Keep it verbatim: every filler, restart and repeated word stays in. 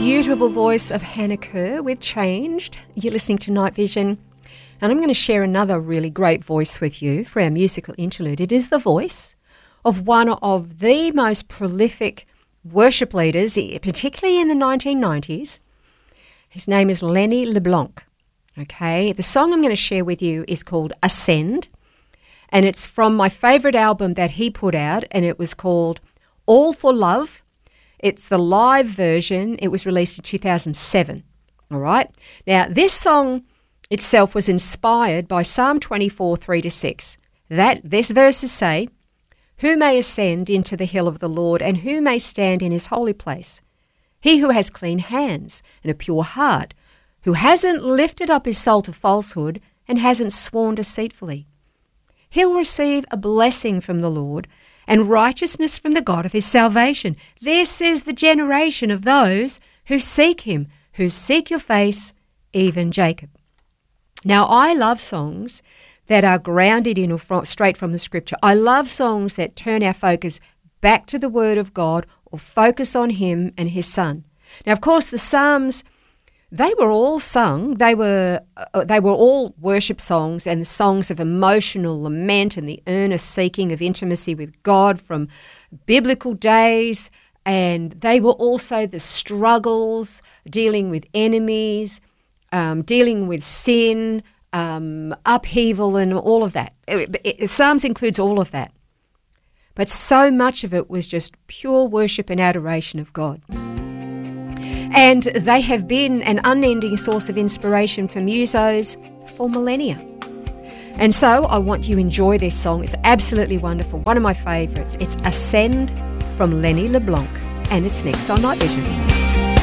beautiful voice of Hannah Kerr with Changed. You're listening to Night Vision, and I'm going to share another really great voice with you for our musical interlude. It is the voice of one of the most prolific worship leaders, particularly in the nineteen nineties. His name is Lenny LeBlanc. Okay, the song I'm going to share with you is called Ascend, and it's from my favourite album that he put out, and it was called All for Love. It's the live version. It was released in two thousand seven. All right. Now, this song itself was inspired by Psalm twenty-four, three to six. That, this verses say, "Who may ascend into the hill of the Lord, and who may stand in his holy place? He who has clean hands and a pure heart, who hasn't lifted up his soul to falsehood and hasn't sworn deceitfully. He'll receive a blessing from the Lord and righteousness from the God of his salvation. This is the generation of those who seek him, who seek your face, even Jacob." Now, I love songs that are grounded in or from, straight from the scripture. I love songs that turn our focus back to the word of God or focus on him and his son. Now, of course, the Psalms, they were all sung. They were uh, they were all worship songs and songs of emotional lament and the earnest seeking of intimacy with God from biblical days. And they were also the struggles, dealing with enemies, um, dealing with sin, um, upheaval and all of that. It, it, Psalms includes all of that. But so much of it was just pure worship and adoration of God. And they have been an unending source of inspiration for musos for millennia. And so I want you to enjoy this song. It's absolutely wonderful. One of my favourites. It's Ascend from Lenny LeBlanc. And it's next on Night Vision.